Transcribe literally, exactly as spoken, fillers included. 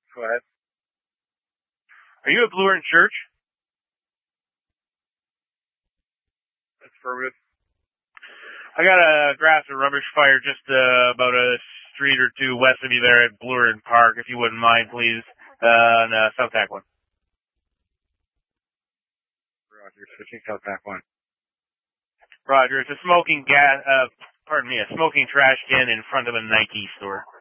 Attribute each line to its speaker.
Speaker 1: Go ahead. Are you at Blue Earth Church? That's affirmative. I got a grass and rubbish fire just uh, about a street or two west of you there at Blue Earth Park, if you wouldn't mind, please. Uh, on uh, South Tack one. Roger, switching South Tack one. Roger, it's a smoking gas, uh, pardon me, a smoking trash can in front of a Nike store.